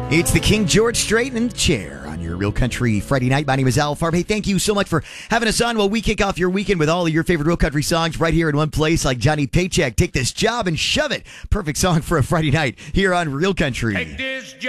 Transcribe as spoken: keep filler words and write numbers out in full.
It's the King George Strait in the chair on your Real Country Friday night. My name is Al Farb. Hey, thank you so much for having us on while we kick off your weekend with all of your favorite Real Country songs right here in one place, like Johnny Paycheck, Take This Job and Shove It. Perfect song for a Friday night here on Real Country. Take this